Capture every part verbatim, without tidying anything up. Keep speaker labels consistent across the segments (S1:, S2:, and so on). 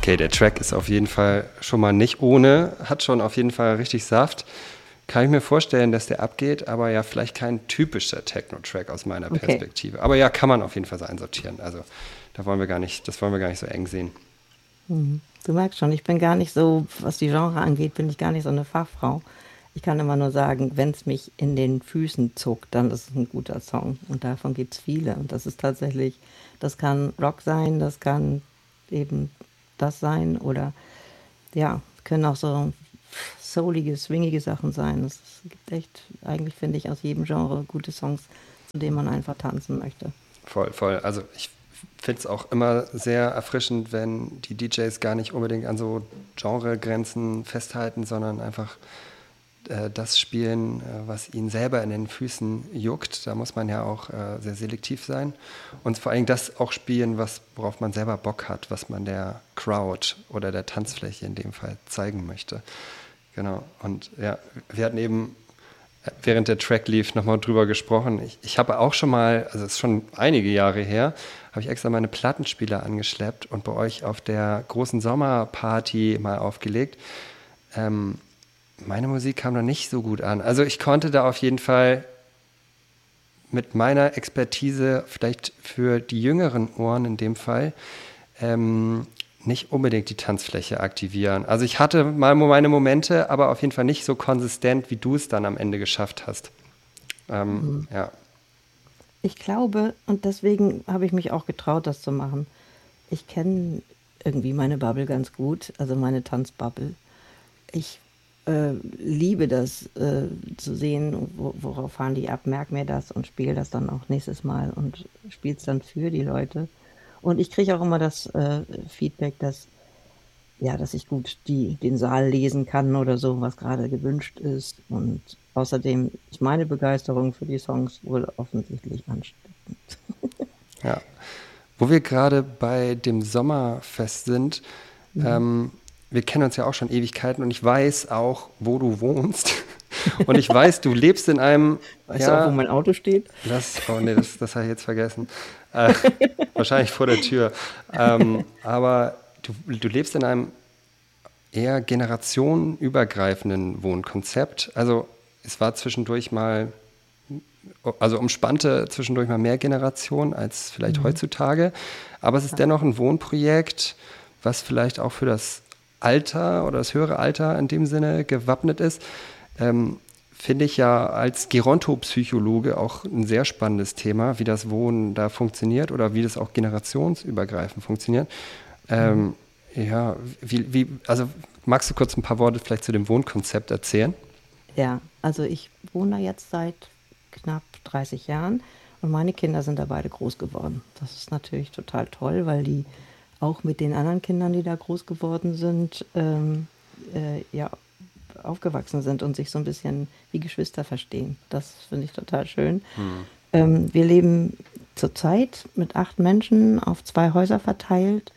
S1: Okay, der Track ist auf jeden Fall schon mal nicht ohne, hat schon auf jeden Fall richtig Saft. Kann ich mir vorstellen, dass der abgeht, aber ja, vielleicht kein typischer Techno-Track aus meiner
S2: Okay.
S1: Perspektive. Aber ja, kann man auf jeden Fall so einsortieren. Also da wollen wir gar nicht, das wollen wir gar nicht so eng sehen.
S2: Mhm. Du merkst schon, ich bin gar nicht so, was die Genre angeht, bin ich gar nicht so eine Fachfrau. Ich kann immer nur sagen, wenn es mich in den Füßen zuckt, dann ist es ein guter Song. Und davon gibt es viele. Und das ist tatsächlich, das kann Rock sein, das kann eben das sein oder ja, können auch so soulige, swingige Sachen sein. Es gibt echt, eigentlich finde ich aus jedem Genre gute Songs, zu denen man einfach tanzen möchte.
S1: Voll, voll. Also ich finde es auch immer sehr erfrischend, wenn die D Js gar nicht unbedingt an so Genregrenzen festhalten, sondern einfach äh, das spielen, äh, was ihnen selber in den Füßen juckt. Da muss man ja auch äh, sehr selektiv sein. Und vor allem das auch spielen, was, worauf man selber Bock hat, was man der Crowd oder der Tanzfläche in dem Fall zeigen möchte. Genau. Und ja, wir hatten eben während der Track lief, nochmal drüber gesprochen. Ich, ich habe auch schon mal, also es ist schon einige Jahre her, habe ich extra meine Plattenspieler angeschleppt und bei euch auf der großen Sommerparty mal aufgelegt. Ähm, meine Musik kam da nicht so gut an. Also ich konnte da auf jeden Fall mit meiner Expertise, vielleicht für die jüngeren Ohren in dem Fall, ähm, nicht unbedingt die Tanzfläche aktivieren. Also ich hatte mal meine Momente, aber auf jeden Fall nicht so konsistent, wie du es dann am Ende geschafft hast. Ähm,
S2: Mhm.
S1: ja,
S2: Ich glaube, und deswegen habe ich mich auch getraut, das zu machen. Ich kenne irgendwie meine Bubble ganz gut, also meine Tanzbubble. Ich äh, liebe das äh, zu sehen, wo, worauf fahren die ab, merke mir das und spiele das dann auch nächstes Mal und spiele es dann für die Leute. Und ich kriege auch immer das äh, Feedback, dass, ja, dass ich gut die, den Saal lesen kann oder so, was gerade gewünscht ist. Und außerdem ist meine Begeisterung für die Songs wohl offensichtlich ansteckend.
S1: ja. Wo wir gerade bei dem Sommerfest sind,
S2: Mhm.
S1: ähm, wir kennen uns ja auch schon Ewigkeiten und ich weiß auch, wo du wohnst. Und ich weiß, du lebst in einem,
S2: Weißt du auch, wo
S1: ja,
S2: mein Auto steht?
S1: das, oh nee, das, das habe ich jetzt vergessen. Äh, wahrscheinlich vor der Tür. Ähm, aber du, du lebst in einem eher generationenübergreifenden Wohnkonzept. Also es war zwischendurch mal, also umspannte zwischendurch mal mehr Generationen als vielleicht
S2: Mhm.
S1: heutzutage. Aber es ist
S2: Ja.
S1: dennoch ein Wohnprojekt, was vielleicht auch für das Alter oder das höhere Alter in dem Sinne gewappnet ist. Ähm, Finde ich ja als Gerontopsychologe auch ein sehr spannendes Thema, wie das Wohnen da funktioniert oder wie das auch generationsübergreifend funktioniert.
S2: Mhm.
S1: Ähm, ja, wie, wie, also magst du kurz ein paar Worte vielleicht zu dem Wohnkonzept erzählen?
S2: Ja, also ich wohne da jetzt seit knapp dreißig Jahren und meine Kinder sind da beide groß geworden. Das ist natürlich total toll, weil die auch mit den anderen Kindern, die da groß geworden sind, ähm, äh, ja, aufgewachsen sind und sich so ein bisschen wie Geschwister verstehen. Das finde ich total schön.
S1: Hm.
S2: Ähm, wir leben zurzeit mit acht Menschen auf zwei Häuser verteilt,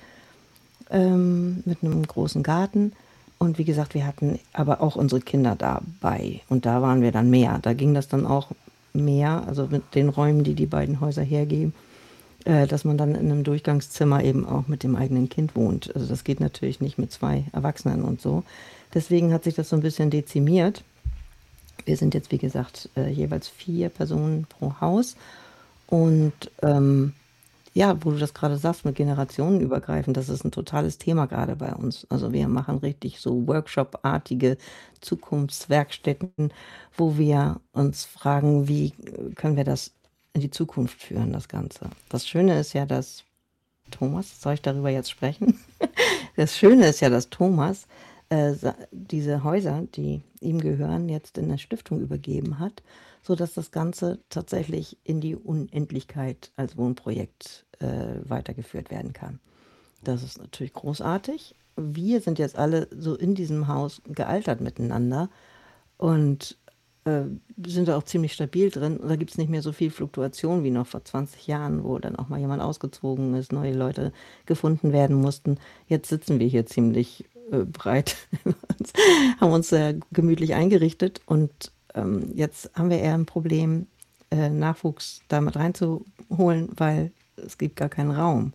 S2: ähm, mit einem großen Garten. Und wie gesagt, wir hatten aber auch unsere Kinder dabei. Und da waren wir dann mehr. Da ging das dann auch mehr, also mit den Räumen, die die beiden Häuser hergeben, äh, dass man dann in einem Durchgangszimmer eben auch mit dem eigenen Kind wohnt. Also das geht natürlich nicht mit zwei Erwachsenen und so. Deswegen hat sich das so ein bisschen dezimiert. Wir sind jetzt, wie gesagt, äh, jeweils vier Personen pro Haus. Und ähm, ja, wo du das gerade sagst, mit generationenübergreifend, das ist ein totales Thema gerade bei uns. Also wir machen richtig so Workshop-artige Zukunftswerkstätten, wo wir uns fragen, wie äh, können wir das in die Zukunft führen, das Ganze. Das Schöne ist ja, dass Thomas, soll ich darüber jetzt sprechen? Das Schöne ist ja, dass Thomas äh, sa- diese Häuser, die ihm gehören, jetzt in eine Stiftung übergeben hat, sodass das Ganze tatsächlich in die Unendlichkeit als Wohnprojekt äh, weitergeführt werden kann. Das ist natürlich großartig. Wir sind jetzt alle so in diesem Haus gealtert miteinander und äh, sind da auch ziemlich stabil drin. Und da gibt es nicht mehr so viel Fluktuation wie noch vor zwanzig Jahren, wo dann auch mal jemand ausgezogen ist, neue Leute gefunden werden mussten. Jetzt sitzen wir hier ziemlich äh, breit, haben uns sehr gemütlich eingerichtet und ähm, jetzt haben wir eher ein Problem, äh, Nachwuchs damit reinzuholen, weil es gibt gar keinen Raum.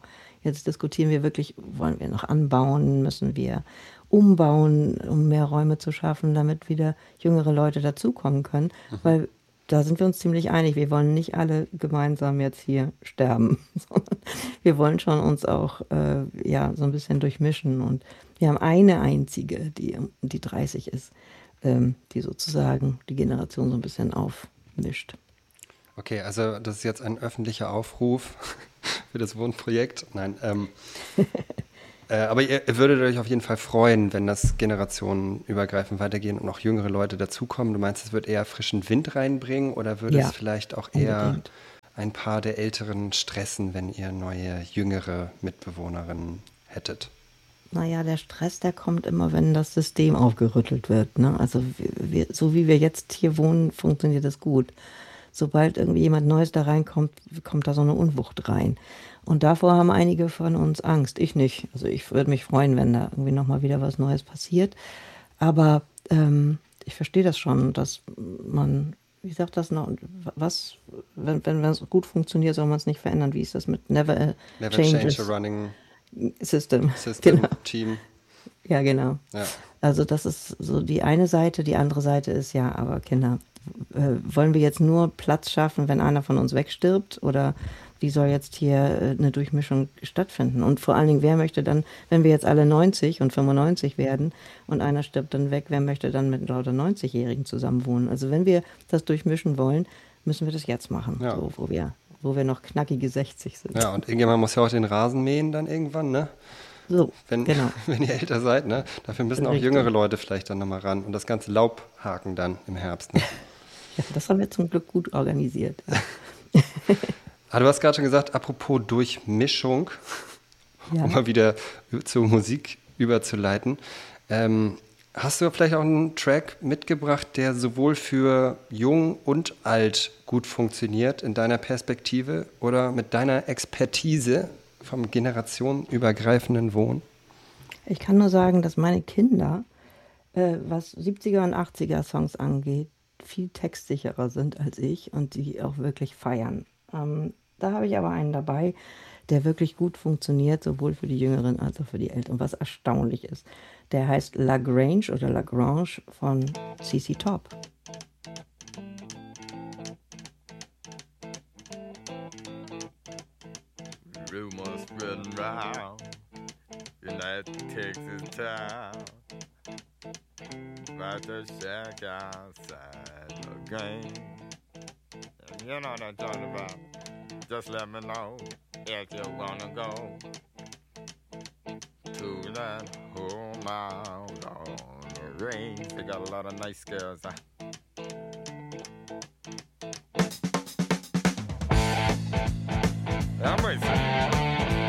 S2: Jetzt diskutieren wir wirklich, wollen wir noch anbauen, müssen wir umbauen, um mehr Räume zu schaffen, damit wieder jüngere Leute dazukommen können, mhm. weil da sind wir uns ziemlich einig. Wir wollen nicht alle gemeinsam jetzt hier sterben, sondern wir wollen schon uns auch äh, ja, so ein bisschen durchmischen. Und wir haben eine einzige, die, die dreißig ist, ähm, die sozusagen die Generation so ein bisschen aufmischt.
S1: Okay, also das ist jetzt ein öffentlicher Aufruf für das Wohnprojekt. Nein, ähm, äh, aber ihr, ihr würdet euch auf jeden Fall freuen, wenn das generationenübergreifend weitergehen und noch jüngere Leute dazukommen. Du meinst, es wird eher frischen Wind reinbringen oder würde ja, es vielleicht auch eher unbedingt. Ein paar der Älteren stressen, wenn ihr neue, jüngere Mitbewohnerinnen hättet?
S2: Naja, der Stress, der kommt immer, wenn das System aufgerüttelt wird. Ne? Also wir, wir, so wie wir jetzt hier wohnen, funktioniert das gut. Sobald irgendwie jemand Neues da reinkommt, kommt da so eine Unwucht rein. Und davor haben einige von uns Angst. Ich nicht. Also ich würde mich freuen, wenn da irgendwie nochmal wieder was Neues passiert. Aber ähm, ich verstehe das schon, dass man, wie sagt das noch, was, wenn, wenn es gut funktioniert, soll man es nicht verändern. Wie ist das mit Never,
S1: never change a running
S2: System,
S1: system
S2: genau.
S1: Team.
S2: Ja, genau.
S1: Ja.
S2: Also das ist so die eine Seite. Die andere Seite ist ja, aber Kinder, äh, wollen wir jetzt nur Platz schaffen, wenn einer von uns wegstirbt? Oder wie soll jetzt hier äh, eine Durchmischung stattfinden? Und vor allen Dingen, wer möchte dann, wenn wir jetzt alle neunzig und fünfundneunzig werden und einer stirbt dann weg, wer möchte dann mit lauter neunzigjährigen zusammenwohnen? Also wenn wir das durchmischen wollen, müssen wir das jetzt machen,
S1: ja.
S2: so, wo wir wo wir noch knackige sechzig sind.
S1: Ja, und irgendjemand muss ja auch den Rasen mähen dann irgendwann, ne?
S2: So,
S1: wenn,
S2: genau.
S1: wenn ihr älter seid, ne? Dafür müssen auch
S2: Richtig.
S1: jüngere Leute vielleicht dann nochmal ran und das ganze Laub haken dann im Herbst, ne?
S2: Ja, das haben wir zum Glück gut organisiert.
S1: Ah, du hast gerade schon gesagt, apropos Durchmischung, ja. um mal wieder zur Musik überzuleiten. Ähm, Hast du vielleicht auch einen Track mitgebracht, der sowohl für jung und alt gut funktioniert in deiner Perspektive oder mit deiner Expertise vom generationenübergreifenden Wohnen?
S2: Ich kann nur sagen, dass meine Kinder, äh, was siebziger und achtziger Songs angeht, viel textsicherer sind als ich und die auch wirklich feiern. Ähm, da habe ich aber einen dabei, der wirklich gut funktioniert, sowohl für die Jüngeren als auch für die Älteren, was erstaunlich ist. Der heißt La Grange oder La Grange von C C Top.
S3: Rumors spreading round United Texas town about the shack outside the game. You know what I'm talking about. Just let me know if you wanna go to that home out on the range. They got a lot of nice girls. Huh?